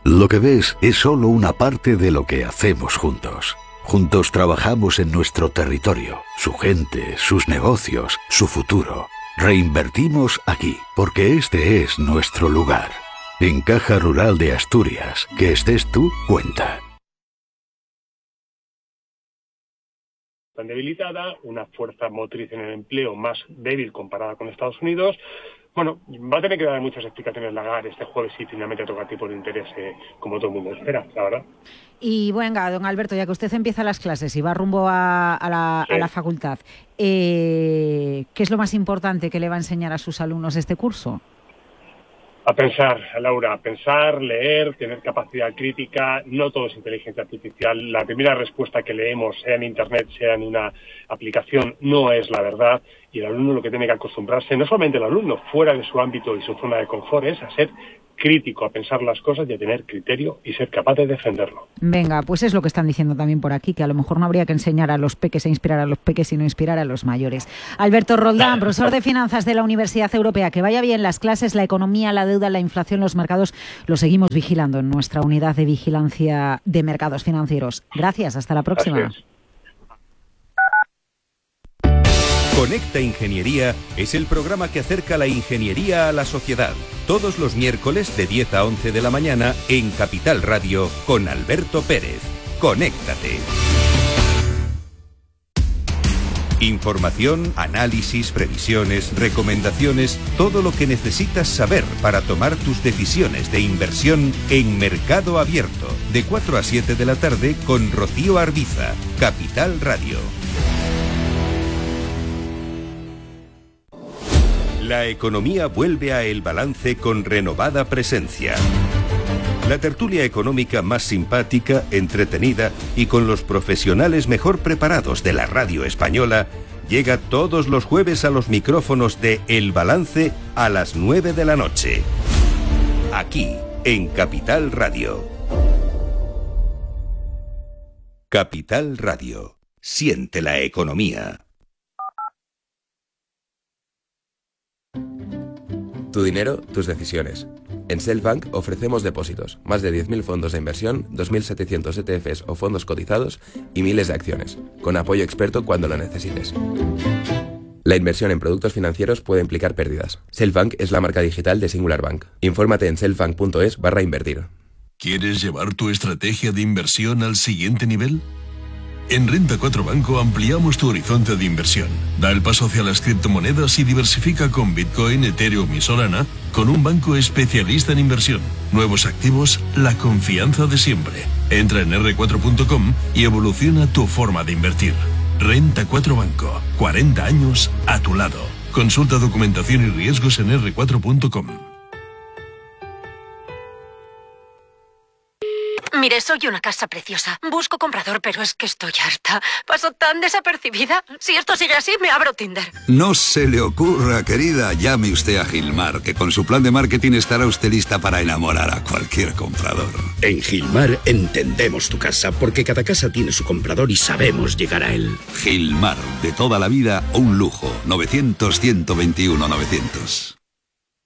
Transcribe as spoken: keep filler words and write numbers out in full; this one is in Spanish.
Lo que ves es solo una parte de lo que hacemos juntos. Juntos trabajamos en nuestro territorio, su gente, sus negocios, su futuro. Reinvertimos aquí, porque este es nuestro lugar. En Caja Rural de Asturias, que estés tú, cuenta. Tan debilitada, una fuerza motriz en el empleo más débil comparada con Estados Unidos. Bueno, va a tener que dar muchas explicaciones Lagarde este jueves si finalmente toca tipo de interés, eh, como todo el mundo espera, la verdad. Y venga, don Alberto, ya que usted empieza las clases y va rumbo a, a, la, sí. a la facultad, eh, ¿qué es lo más importante que le va a enseñar a sus alumnos este curso? A pensar, Laura, a pensar, leer, tener capacidad crítica. No todo es inteligencia artificial. La primera respuesta que leemos, sea en Internet, sea en una aplicación, no es la verdad. Y el alumno lo que tiene que acostumbrarse, no solamente el alumno, fuera de su ámbito y su zona de confort, es a ser crítico, a pensar las cosas y a tener criterio y ser capaz de defenderlo. Venga, pues es lo que están diciendo también por aquí, que a lo mejor no habría que enseñar a los peques e inspirar a los peques, sino inspirar a los mayores. Alberto Roldán, profesor de Finanzas de la Universidad Europea, que vaya bien las clases, la economía, la deuda, la inflación, los mercados, lo seguimos vigilando en nuestra unidad de vigilancia de mercados financieros. Gracias, hasta la próxima. Conecta Ingeniería es el programa que acerca la ingeniería a la sociedad. Todos los miércoles de diez a once de la mañana en Capital Radio con Alberto Pérez. Conéctate. Información, análisis, previsiones, recomendaciones, todo lo que necesitas saber para tomar tus decisiones de inversión en Mercado Abierto. De cuatro a siete de la tarde con Rocío Arbiza. Capital Radio. La economía vuelve a El Balance con renovada presencia. La tertulia económica más simpática, entretenida y con los profesionales mejor preparados de la radio española llega todos los jueves a los micrófonos de El Balance a las nueve de la noche. Aquí, en Capital Radio. Capital Radio. Siente la economía. Tu dinero, tus decisiones. En Selfbank ofrecemos depósitos, más de diez mil fondos de inversión, dos mil setecientos E T Fs o fondos cotizados y miles de acciones, con apoyo experto cuando lo necesites. La inversión en productos financieros puede implicar pérdidas. Selfbank es la marca digital de Singular Bank. Infórmate en selfbank.es barra invertir. ¿Quieres llevar tu estrategia de inversión al siguiente nivel? En Renta cuatro Banco ampliamos tu horizonte de inversión. Da el paso hacia las criptomonedas y diversifica con Bitcoin, Ethereum y Solana con un banco especialista en inversión. Nuevos activos, la confianza de siempre. Entra en erre cuatro punto com y evoluciona tu forma de invertir. Renta cuatro Banco. cuarenta años a tu lado. Consulta documentación y riesgos en erre cuatro punto com. Mire, soy una casa preciosa. Busco comprador, pero es que estoy harta. Paso tan desapercibida. Si esto sigue así, me abro Tinder. No se le ocurra, querida. Llame usted a Gilmar, que con su plan de marketing estará usted lista para enamorar a cualquier comprador. En Gilmar entendemos tu casa, porque cada casa tiene su comprador y sabemos llegar a él. Gilmar, de toda la vida, un lujo. novecientos, ciento veintiuno, novecientos.